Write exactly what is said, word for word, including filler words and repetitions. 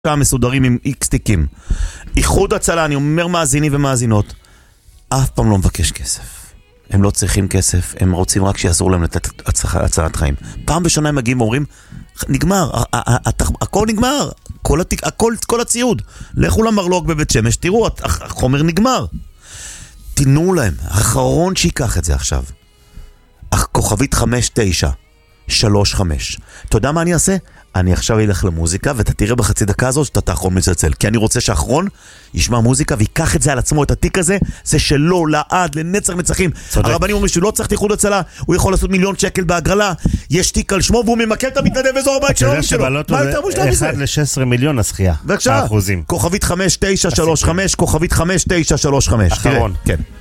מסודרים עם איקס תיקים. איחוד הצלה, אני אומר מאזינים ומאזינות, אף פעם לא מבקש כסף. הם לא צריכים כסף, הם רוצים רק שיעזור להם לתת הצלת חיים. פעם בשנה הם מגיעים ואומרים, נגמר, הכל נגמר, כל, התיק, הכל, כל הציוד. לכו למרלוג בבית שמש, תראו, החומר נגמר. תנו להם, האחרון שיקח את זה עכשיו. כוכבית חמש תשע שלוש חמש. אתה יודע מה אני אעשה? אני עכשיו אלך למוזיקה, ואתה תראה בחצי דקה הזו שאתה תאחרון מצלצל. כי אני רוצה שהאחרון ישמע מוזיקה, ויקח את זה על עצמו, את התיק הזה, זה שלו, לעד, לנצח נצחים. הרבנים אומרים שהוא לא צריך איחוד הצלה, הוא יכול לעשות מיליון שקל בהגרלה, יש תיק על שמו, והוא ממקל את המתנדב וזו הבית שלו. אתה יודע שבלוטו זה אחד ל-שש עשרה מיליון השחייה. בבקשה, כוכבית חמש תשע שלוש חמש, כוכבית חמש תשע שלוש חמש. אחרון. כן.